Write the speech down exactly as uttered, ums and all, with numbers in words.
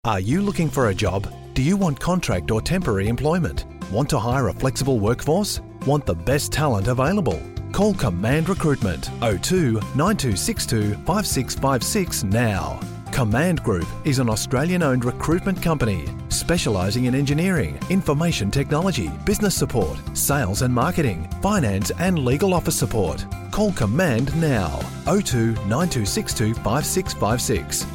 Are you looking for a job? Do you want contract or temporary employment? Want to hire a flexible workforce? Want the best talent available? Call Command Recruitment oh two nine two six two five six five six now. Command Group is an Australian-owned recruitment company specialising in engineering, information technology, business support, sales and marketing, finance and legal office support. Call Command now oh two nine two six two five six five six